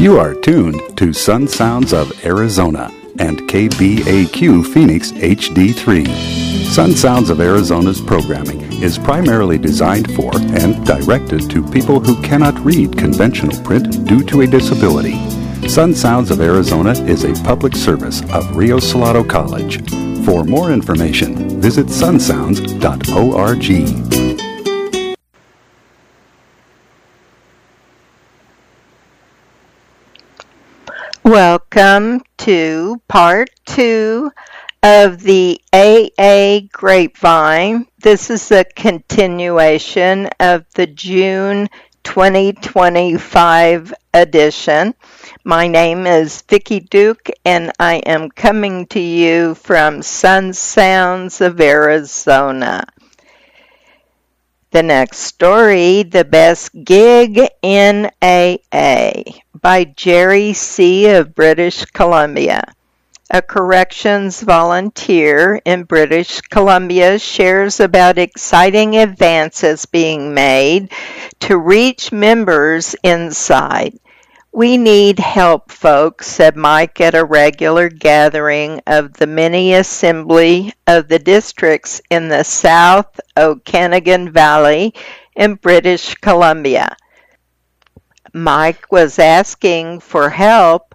You are tuned to Sun Sounds of Arizona and KBAQ Phoenix HD3. Sun Sounds of Arizona's programming is primarily designed for and directed to people who cannot read conventional print due to a disability. Sun Sounds of Arizona is a public service of Rio Salado College. For more information, visit sunsounds.org. Welcome to part 2 of the AA Grapevine. This is a continuation of the June 2025 edition. My name is Vicki Duke, and I am coming to you from Sun Sounds of Arizona. The next story, The Best Gig in AA, by Jerry C. of British Columbia. A corrections volunteer in British Columbia shares about exciting advances being made to reach members inside. "We need help, folks," said Mike at a regular gathering of the mini assembly of the districts in the South Okanagan Valley in British Columbia. Mike was asking for help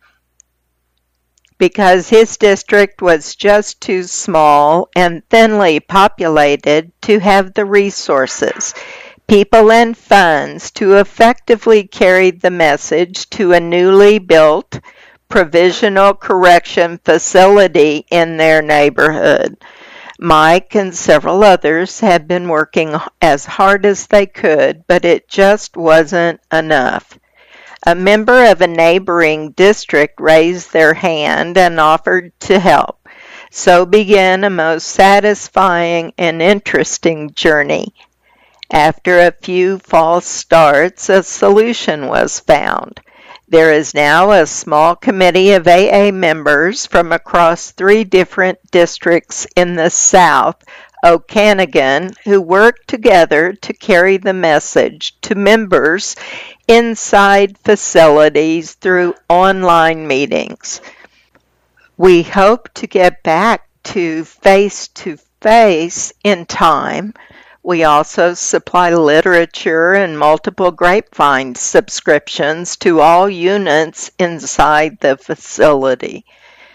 because his district was just too small and thinly populated to have the resources, people, and funds to effectively carry the message to a newly built provisional correction facility in their neighborhood. Mike and several others had been working as hard as they could, but it just wasn't enough. A member of a neighboring district raised their hand and offered to help. So began a most satisfying and interesting journey. After a few false starts, a solution was found. There is now a small committee of AA members from across 3 different districts in the South Okanagan who work together to carry the message to members inside facilities through online meetings. We hope to get back to face-to-face in time. We also supply literature and multiple Grapevine subscriptions to all units inside the facility.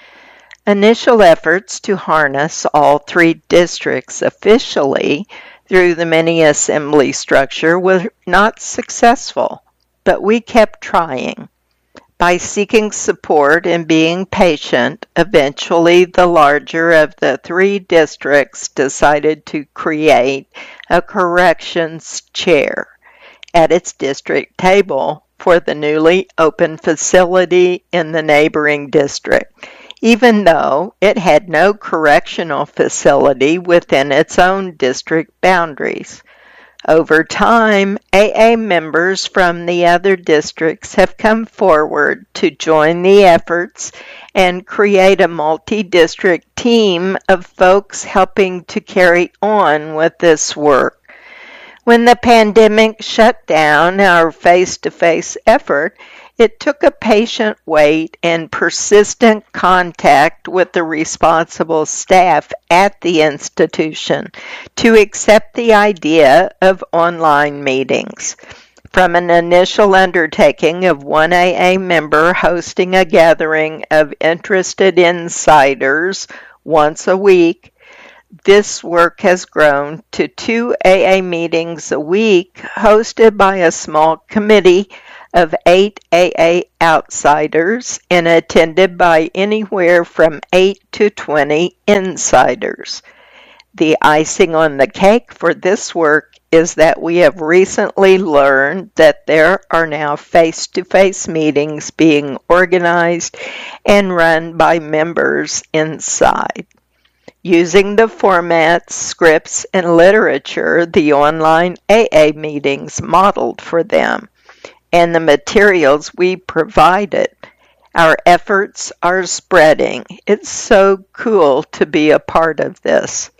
Initial efforts to harness all 3 districts officially through the mini-assembly structure were not successful, but we kept trying. By seeking support and being patient, eventually the larger of the 3 districts decided to create a corrections chair at its district table for the newly opened facility in the neighboring district, even though it had no correctional facility within its own district boundaries. Over time, AA members from the other districts have come forward to join the efforts and create a multi-district team of folks helping to carry on with this work. When the pandemic shut down our face-to-face effort, it took a patient wait and persistent contact with the responsible staff at the institution to accept the idea of online meetings. From an initial undertaking of one AA member hosting a gathering of interested insiders once a week, this work has grown to 2 AA meetings a week hosted by a small committee of 8 AA outsiders and attended by anywhere from 8 to 20 insiders. The icing on the cake for this work is that we have recently learned that there are now face-to-face meetings being organized and run by members inside. Using the formats, scripts, and literature the online AA meetings modeled for them, and the materials we provided, our efforts are spreading. It's so cool to be a part of this.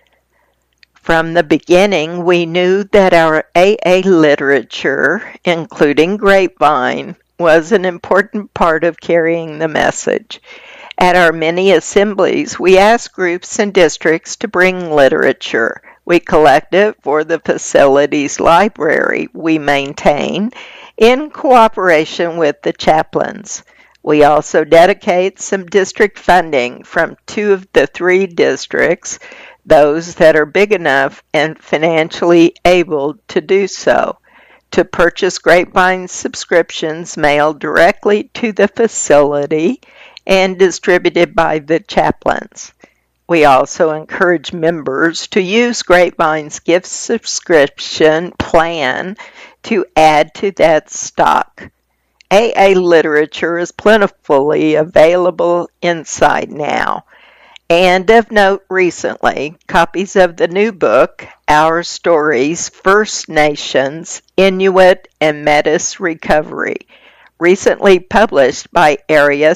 From the beginning, we knew that our AA literature, including Grapevine, was an important part of carrying the message. At our many assemblies, we asked groups and districts to bring literature. We collect it for the facilities library we maintain in cooperation with the chaplains. We also dedicate some district funding from 2 of the 3 districts, those that are big enough and financially able to do so, to purchase Grapevine subscriptions mailed directly to the facility and distributed by the chaplains. We also encourage members to use Grapevine's gift subscription plan to add to that stock. AA literature is plentifully available inside now. And of note recently, copies of the new book, Our Stories, First Nations, Inuit, and Metis Recovery, recently published by Area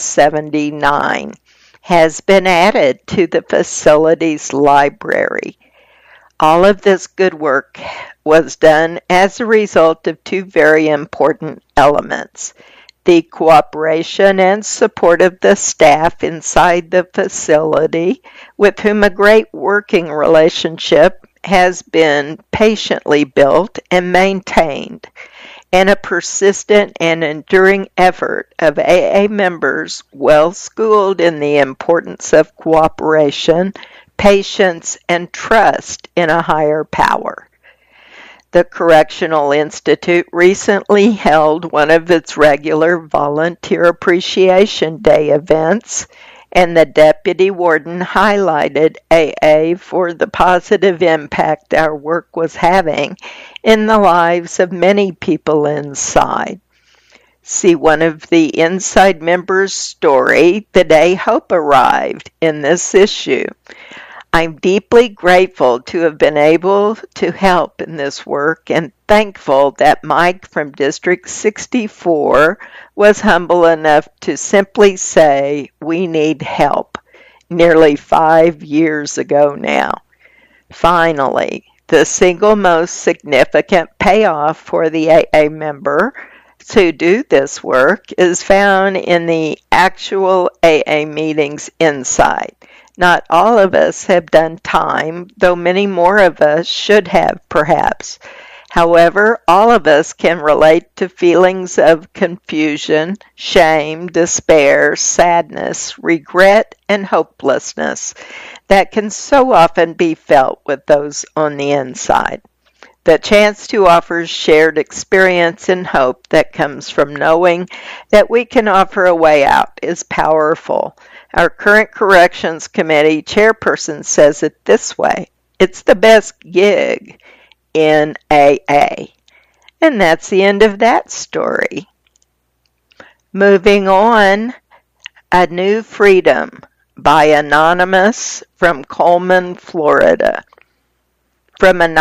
79, has been added to the facility's library. All of this good work was done as a result of 2 very important elements: the cooperation and support of the staff inside the facility, with whom a great working relationship has been patiently built and maintained, and a persistent and enduring effort of AA members well schooled in the importance of cooperation, patience, and trust in a higher power. The Correctional Institute recently held one of its regular Volunteer Appreciation Day events, and the deputy warden highlighted AA for the positive impact our work was having in the lives of many people inside. See one of the inside members' story the day Hope arrived in this issue. I'm deeply grateful to have been able to help in this work and thankful that Mike from District 64 was humble enough to simply say, "We need help," nearly 5 years ago now. Finally, the single most significant payoff for the AA member to do this work is found in the actual AA meetings inside. Not all of us have done time, though many more of us should have, perhaps. However, all of us can relate to feelings of confusion, shame, despair, sadness, regret, and hopelessness that can so often be felt with those on the inside. The chance to offer shared experience and hope that comes from knowing that we can offer a way out is powerful. Our current Corrections Committee chairperson says it this way: "It's the best gig in AA." And that's the end of that story. Moving on, A New Freedom by Anonymous from Coleman, Florida. From a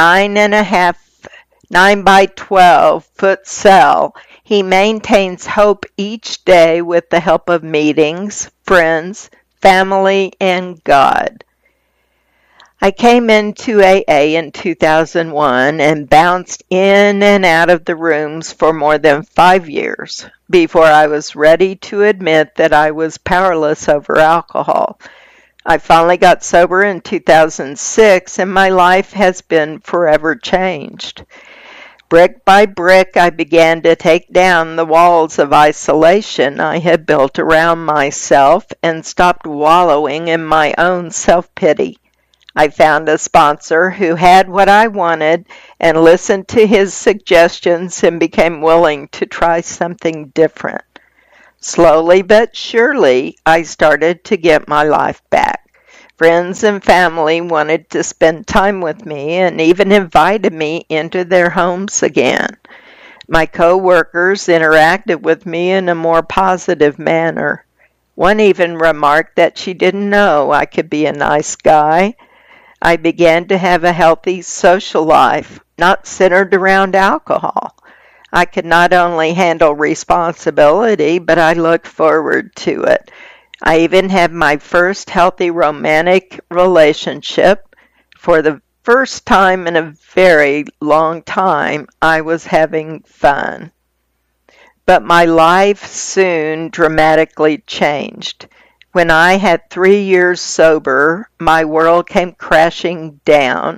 9 by 12 foot cell, he maintains hope each day with the help of meetings, friends, family, and God. I came into AA in 2001 and bounced in and out of the rooms for more than 5 years before I was ready to admit that I was powerless over alcohol. I finally got sober in 2006, and my life has been forever changed. Brick by brick, I began to take down the walls of isolation I had built around myself and stopped wallowing in my own self-pity. I found a sponsor who had what I wanted and listened to his suggestions and became willing to try something different. Slowly but surely, I started to get my life back. Friends and family wanted to spend time with me and even invited me into their homes again. My co-workers interacted with me in a more positive manner. One even remarked that she didn't know I could be a nice guy. I began to have a healthy social life, not centered around alcohol. I could not only handle responsibility, but I looked forward to it. I even had my first healthy romantic relationship. For the first time in a very long time, I was having fun. But my life soon dramatically changed. When I had 3 years sober, my world came crashing down.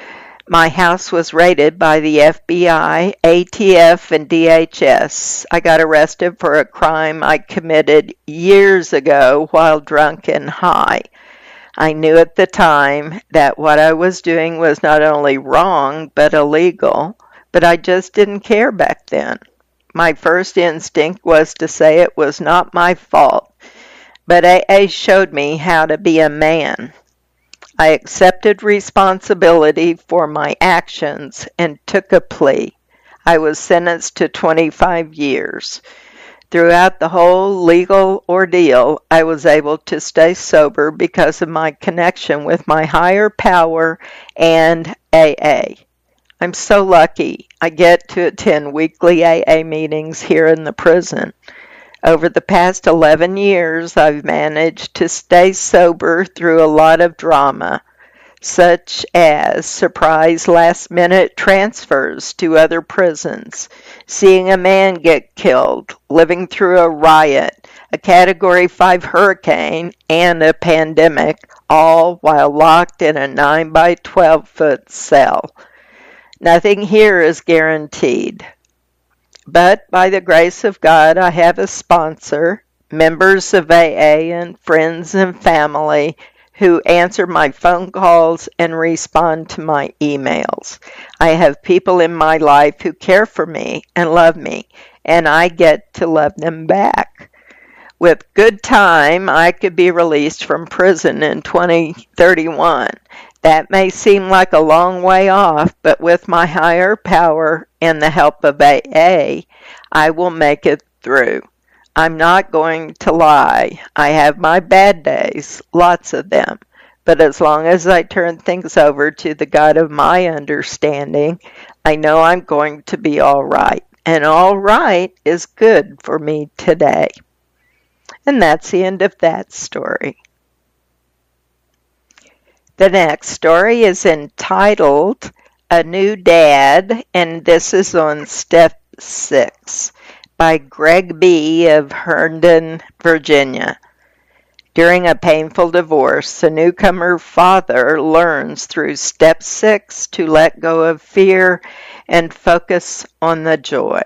My house was raided by the FBI, ATF, and DHS. I got arrested for a crime I committed years ago while drunk and high. I knew at the time that what I was doing was not only wrong but illegal, but I just didn't care back then. My first instinct was to say it was not my fault, but AA showed me how to be a man. I accepted responsibility for my actions and took a plea. I was sentenced to 25 years. Throughout the whole legal ordeal, I was able to stay sober because of my connection with my higher power and AA. I'm so lucky I get to attend weekly AA meetings here in the prison. Over the past 11 years, I've managed to stay sober through a lot of drama, such as surprise last-minute transfers to other prisons, seeing a man get killed, living through a riot, a Category 5 hurricane, and a pandemic, all while locked in a 9 by 12-foot cell. Nothing here is guaranteed. But by the grace of God, I have a sponsor, members of AA, and friends and family who answer my phone calls and respond to my emails. I have people in my life who care for me and love me, and I get to love them back. With good time, I could be released from prison in 2031. That may seem like a long way off, but with my higher power and the help of AA, I will make it through. I'm not going to lie. I have my bad days, lots of them. But as long as I turn things over to the God of my understanding, I know I'm going to be all right. And all right is good for me today. And that's the end of that story. The next story is entitled A New Dad, and this is on Step 6 by Greg B. of Herndon, Virginia. During a painful divorce, the newcomer father learns through Step 6 to let go of fear and focus on the joy.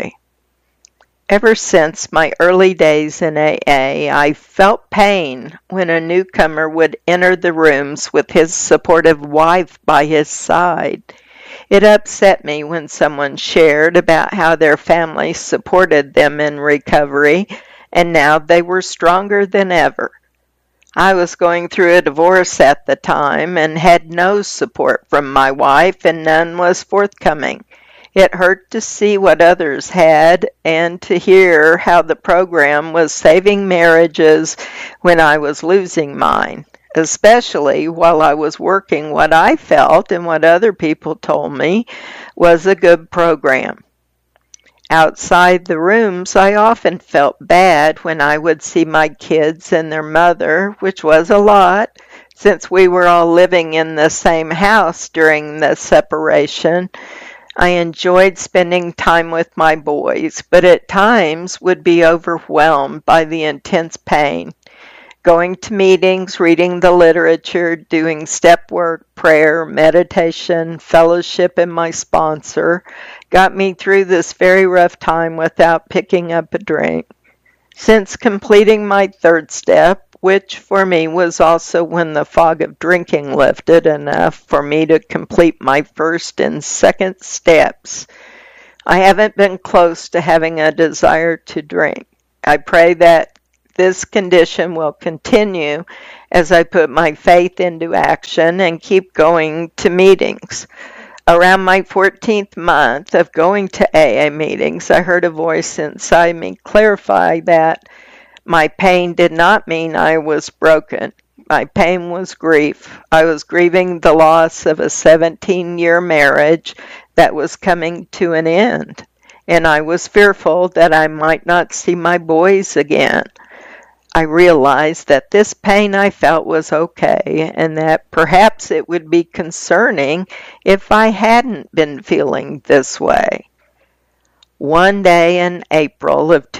Ever since my early days in AA, I felt pain when a newcomer would enter the rooms with his supportive wife by his side. It upset me when someone shared about how their family supported them in recovery, and now they were stronger than ever. I was going through a divorce at the time and had no support from my wife, and none was forthcoming. It hurt to see what others had and to hear how the program was saving marriages when I was losing mine, especially while I was working what I felt and what other people told me was a good program. Outside the rooms, I often felt bad when I would see my kids and their mother, which was a lot, since we were all living in the same house during the separation. I enjoyed spending time with my boys, but at times would be overwhelmed by the intense pain. Going to meetings, reading the literature, doing step work, prayer, meditation, fellowship, and my sponsor got me through this very rough time without picking up a drink. Since completing my third step, which for me was also when the fog of drinking lifted enough for me to complete my first and second steps, I haven't been close to having a desire to drink. I pray that this condition will continue as I put my faith into action and keep going to meetings. Around my 14th month of going to AA meetings, I heard a voice inside me clarify that my pain did not mean I was broken. My pain was grief. I was grieving the loss of a 17-year marriage that was coming to an end, and I was fearful that I might not see my boys again. I realized that this pain I felt was okay, and that perhaps it would be concerning if I hadn't been feeling this way. One day in April of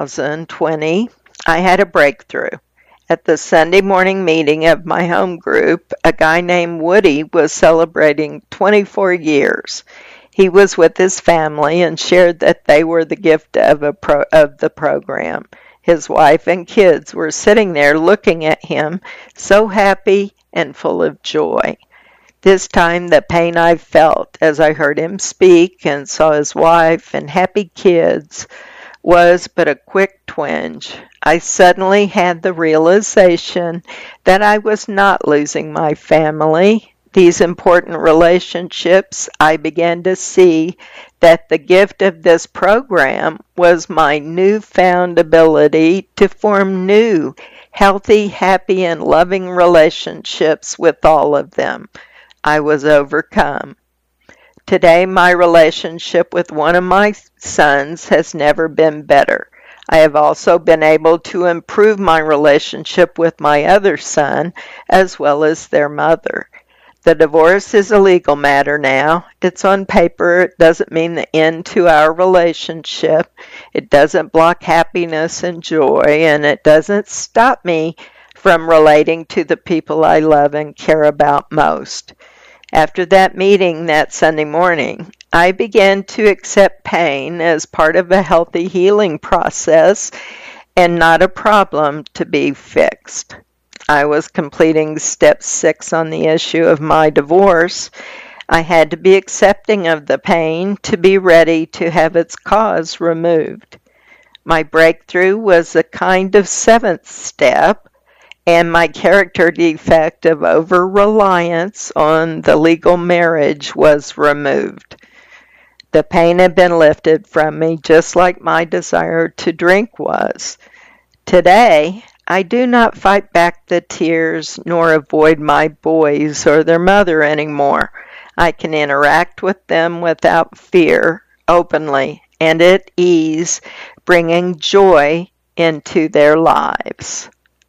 2020, I had a breakthrough. At the Sunday morning meeting of my home group, a guy named Woody was celebrating 24 years. He was with his family and shared that they were the gift of the program. His wife and kids were sitting there looking at him, so happy and full of joy. This time the pain I felt as I heard him speak and saw his wife and happy kids was but a quick twinge. I suddenly had the realization that I was not losing my family. These important relationships, I began to see that the gift of this program was my newfound ability to form new, healthy, happy, and loving relationships with all of them. I was overcome. Today, my relationship with one of my sons has never been better. I have also been able to improve my relationship with my other son, as well as their mother. The divorce is a legal matter now. It's on paper. It doesn't mean the end to our relationship. It doesn't block happiness and joy, and it doesn't stop me from relating to the people I love and care about most. After that meeting that Sunday morning, I began to accept pain as part of a healthy healing process and not a problem to be fixed. I was completing step 6 on the issue of my divorce. I had to be accepting of the pain to be ready to have its cause removed. My breakthrough was a kind of 7th step, and my character defect of over-reliance on the legal marriage was removed. The pain had been lifted from me, just like my desire to drink was. Today, I do not fight back the tears nor avoid my boys or their mother anymore. I can interact with them without fear, openly, and at ease, bringing joy into their lives.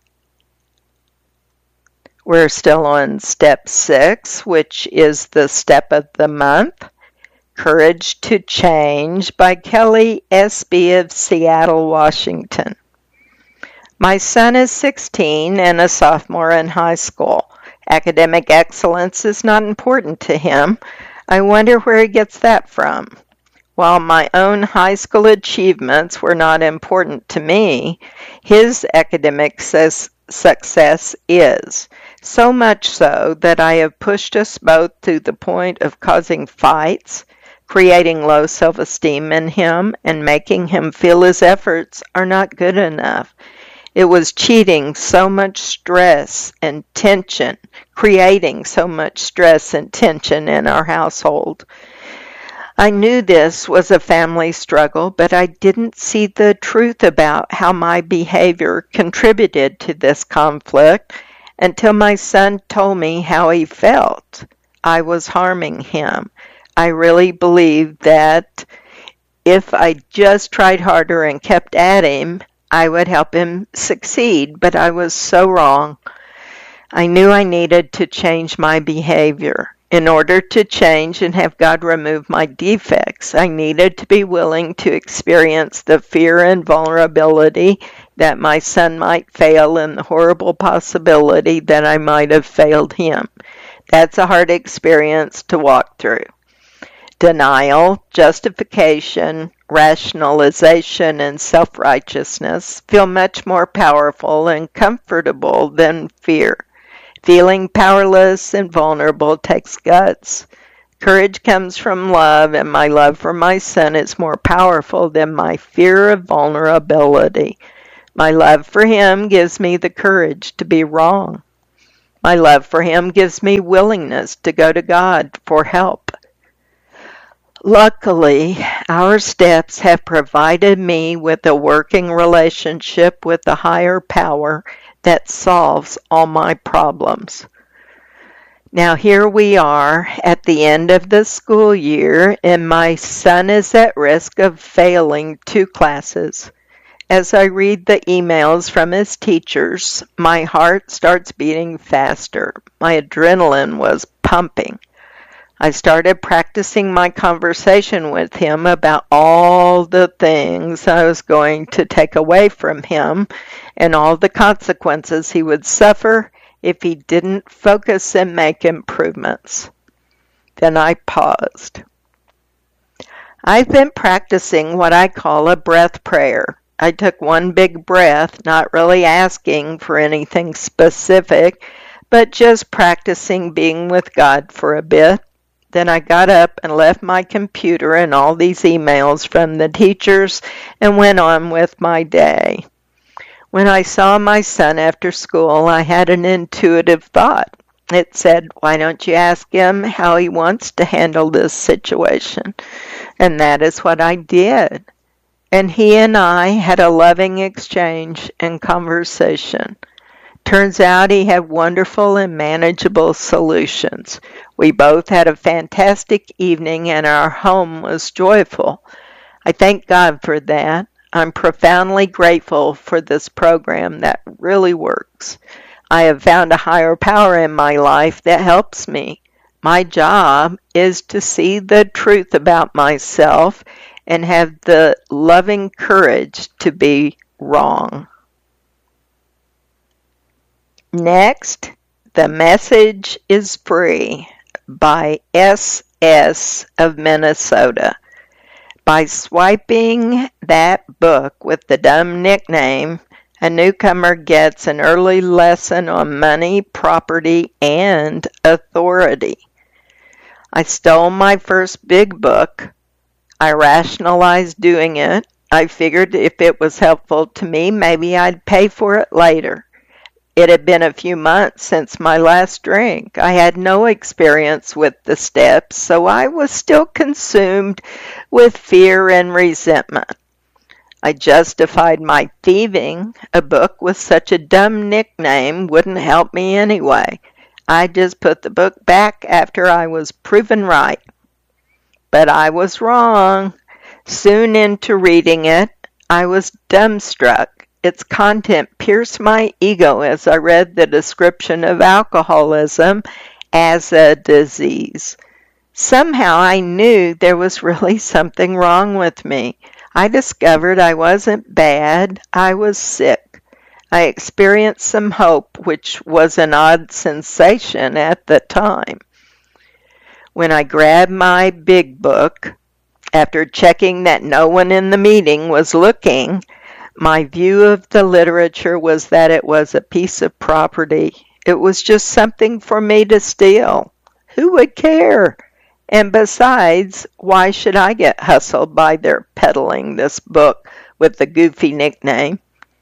We're still on step 6, which is the step of the month, Courage to Change by Kelly S.B. of Seattle, Washington. My son is 16 and a sophomore in high school. Academic excellence is not important to him. I wonder where he gets that from. While my own high school achievements were not important to me, his academic success is. So much so that I have pushed us both to the point of causing fights, creating low self-esteem in him, and making him feel his efforts are not good enough. It was creating so much stress and tension in our household. I knew this was a family struggle, but I didn't see the truth about how my behavior contributed to this conflict until my son told me how he felt. I was harming him. I really believed that if I just tried harder and kept at him, I would help him succeed, but I was so wrong. I knew I needed to change my behavior. In order to change and have God remove my defects, I needed to be willing to experience the fear and vulnerability that my son might fail and the horrible possibility that I might have failed him. That's a hard experience to walk through. Denial, justification, rationalization, and self-righteousness feel much more powerful and comfortable than fear. Feeling powerless and vulnerable takes guts. Courage comes from love, and my love for my son is more powerful than my fear of vulnerability. My love for him gives me the courage to be wrong. My love for him gives me willingness to go to God for help. Luckily, our steps have provided me with a working relationship with the higher power that solves all my problems. Now here we are at the end of the school year, and my son is at risk of failing 2 classes. As I read the emails from his teachers, my heart starts beating faster. My adrenaline was pumping. I started practicing my conversation with him about all the things I was going to take away from him and all the consequences he would suffer if he didn't focus and make improvements. Then I paused. I've been practicing what I call a breath prayer. I took one big breath, not really asking for anything specific, but just practicing being with God for a bit. Then I got up and left my computer and all these emails from the teachers and went on with my day. When I saw my son after school, I had an intuitive thought. It said, "Why don't you ask him how he wants to handle this situation?" And that is what I did. And he and I had a loving exchange and conversation. Turns out he had wonderful and manageable solutions. We both had a fantastic evening and our home was joyful. I thank God for that. I'm profoundly grateful for this program that really works. I have found a higher power in my life that helps me. My job is to see the truth about myself and have the loving courage to be wrong. Next, The Message is Free by S.S. of Minnesota. By swiping that book with the dumb nickname, a newcomer gets an early lesson on money, property, and authority. I stole my first big book. I rationalized doing it. I figured if it was helpful to me, maybe I'd pay for it later. It had been a few months since my last drink. I had no experience with the steps, so I was still consumed with fear and resentment. I justified my thieving. A book with such a dumb nickname wouldn't help me anyway. I just put the book back after I was proven right. But I was wrong. Soon into reading it, I was dumbstruck. Its content pierced my ego as I read the description of alcoholism as a disease. Somehow I knew there was really something wrong with me. I discovered I wasn't bad, I was sick. I experienced some hope, which was an odd sensation at the time. When I grabbed my big book, after checking that no one in the meeting was looking, my view of the literature was that it was a piece of property. It was just something for me to steal. Who would care? And besides, why should I get hustled by their peddling this book with the goofy nickname?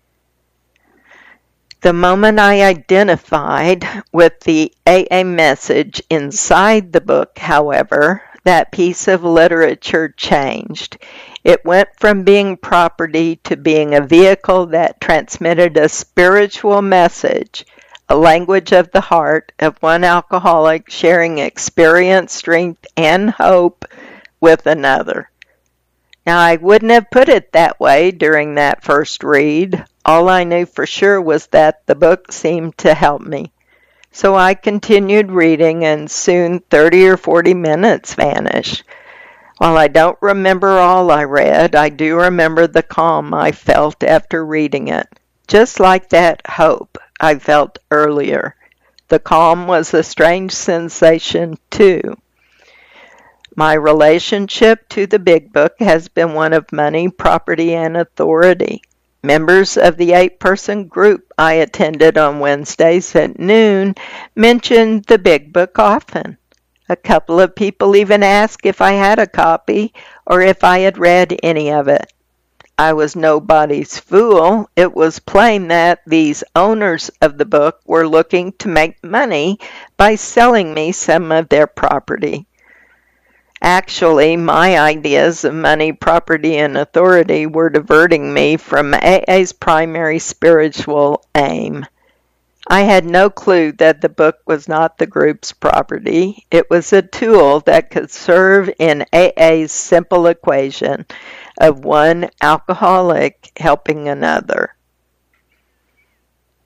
The moment I identified with the AA message inside the book, however, that piece of literature changed. It went from being property to being a vehicle that transmitted a spiritual message, a language of the heart of one alcoholic sharing experience, strength, and hope with another. Now, I wouldn't have put it that way during that first read. All I knew for sure was that the book seemed to help me. So I continued reading, and soon 30 or 40 minutes vanished. While I don't remember all I read, I do remember the calm I felt after reading it, just like that hope I felt earlier. The calm was a strange sensation, too. My relationship to the big book has been one of money, property, and authority. Members of the 8-person group I attended on Wednesdays at noon mentioned the big book often. A couple of people even asked if I had a copy or if I had read any of it. I was nobody's fool. It was plain that these owners of the book were looking to make money by selling me some of their property. Actually, my ideas of money, property, and authority were diverting me from AA's primary spiritual aim. I had no clue that the book was not the group's property. It was a tool that could serve in AA's simple equation of one alcoholic helping another.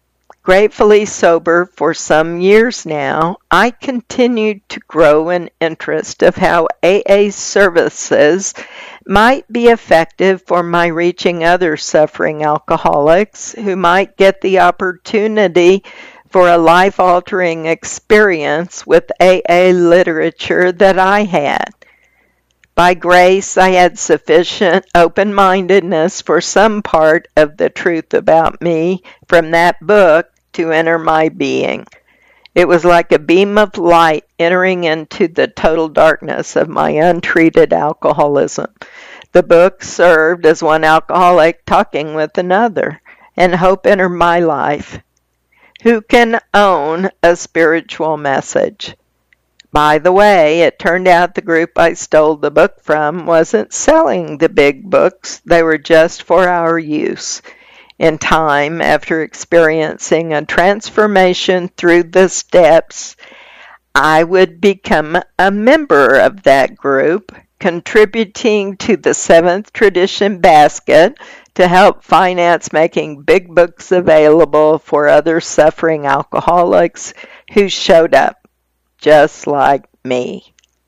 Gratefully sober for some years now, I continued to grow an interest of how AA services might be effective for my reaching other suffering alcoholics who might get the opportunity for a life-altering experience with AA literature that I had. By grace, I had sufficient open-mindedness for some part of the truth about me from that book to enter my being. It was like a beam of light entering into the total darkness of my untreated alcoholism. The book served as one alcoholic talking with another, and hope entered my life. Who can own a spiritual message? By the way, it turned out the group I stole the book from wasn't selling the big books. They were just for our use. In time, after experiencing a transformation through the steps, I would become a member of that group, contributing to the Seventh Tradition basket to help finance making big books available for other suffering alcoholics who showed up, just like me.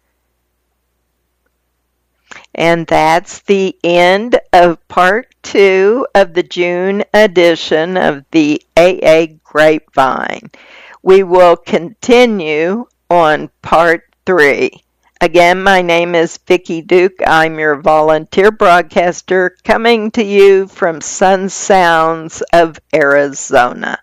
And that's the end of part 2 of the June edition of the AA Grapevine. We will continue on part 3. Again, my name is Vicki Duke. I'm your volunteer broadcaster coming to you from Sun Sounds of Arizona.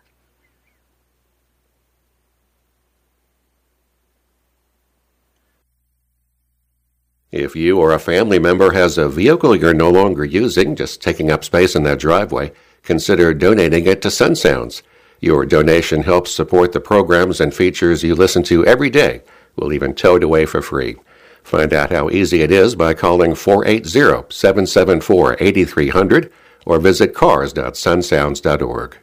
If you or a family member has a vehicle you're no longer using, just taking up space in that driveway, consider donating it to Sun Sounds. Your donation helps support the programs and features you listen to every day. We'll even tow it away for free. Find out how easy it is by calling 480-774-8300 or visit cars.sunsounds.org.